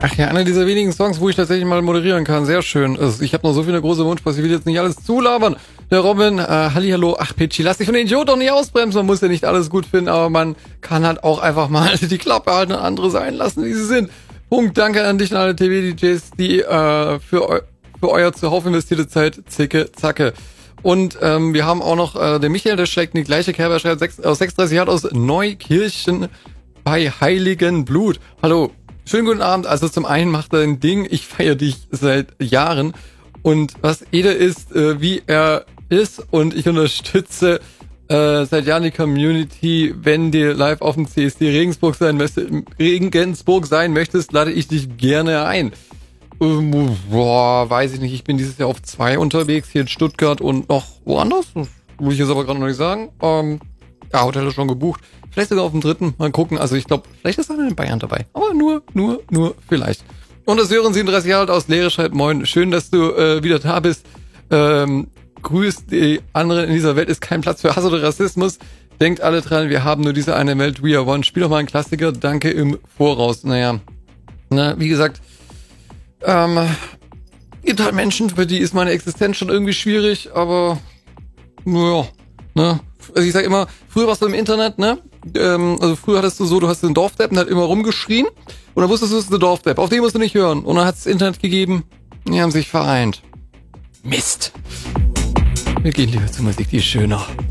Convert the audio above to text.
Ach ja, einer dieser wenigen Songs, wo ich tatsächlich mal moderieren kann. Sehr schön. Also ich habe noch so viele große Wunschpost, ich will jetzt nicht alles zulabern. Der Robin, hallihallo, ach Pitschi, lass dich von den Idioten doch nicht ausbremsen. Man muss ja nicht alles gut finden, aber man kann halt auch einfach mal die Klappe halten und andere sein lassen, wie sie sind. Punkt, danke an dich und alle TV-DJs, die für euer zuhauf investierte Zeit zicke, zacke. Und wir haben auch noch den Michael, der schlägt in die gleiche Kerbe, schreibt aus 36 Jahren aus Neukirchen bei Heiligenblut. Hallo. Schönen guten Abend. Also zum einen macht er ein Ding, ich feiere dich seit Jahren und was Eder ist, wie er ist und ich unterstütze seit Jahren die Community. Wenn du live auf dem CSD Regensburg sein möchtest, lade ich dich gerne ein. Weiß ich nicht, ich bin dieses Jahr auf 2 unterwegs, hier in Stuttgart und noch woanders. Das will ich jetzt aber gerade noch nicht sagen. Ja, Hotel ist schon gebucht. Vielleicht sogar auf dem 3. Mal gucken. Also ich glaube, vielleicht ist einer in Bayern dabei. Aber nur vielleicht. Und das Sören 37 Jahre alt aus Lehre schreibt, moin, schön, dass du wieder da bist. Grüßt die anderen in dieser Welt, ist kein Platz für Hass oder Rassismus. Denkt alle dran, wir haben nur diese eine Welt, we are one. Spiel doch mal einen Klassiker, danke im Voraus. Naja, wie gesagt, gibt halt Menschen, für die ist meine Existenz schon irgendwie schwierig, aber naja, ne? Also ich sag immer, früher warst du im Internet, ne? Also früher hattest du so, du hast den Dorfdepp und hat immer rumgeschrien und dann wusstest du, es ist der Dorfdepp. Auf den musst du nicht hören. Und dann hat es das Internet gegeben, die haben sich vereint. Mist. Wir gehen lieber zur Musik, die ist schöner.